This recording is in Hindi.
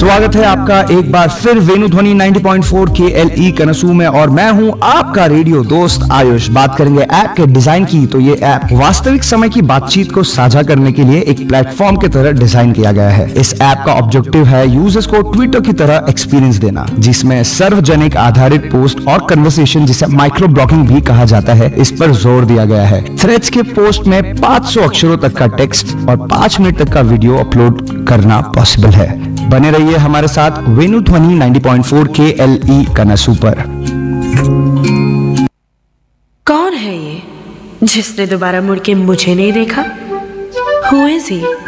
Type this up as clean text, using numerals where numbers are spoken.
स्वागत है आपका एक बार फिर वेणु ध्वनि 90.4 KLE कनसू में और मैं हूं आपका रेडियो दोस्त आयुष। बात करेंगे ऐप के डिजाइन की, तो ये ऐप वास्तविक समय की बातचीत को साझा करने के लिए एक प्लेटफॉर्म की तरह डिजाइन किया गया है। इस ऐप का ऑब्जेक्टिव है यूजर्स को ट्विटर की तरह एक्सपीरियंस देना, जिसमें सार्वजनिक आधारित पोस्ट और कन्वर्सेशन, जिसे माइक्रो ब्लॉगिंग भी कहा जाता है, इस पर जोर दिया गया है। थ्रेड्स के पोस्ट में 500 अक्षरों तक का टेक्स्ट और 5 मिनट तक का वीडियो अपलोड करना पॉसिबल है। बने रहिए हमारे साथ वेणु ध्वनि 90.4 KLE कनसू पर। कौन है ये जिसने दोबारा मुड़ के मुझे नहीं देखा? Who is he?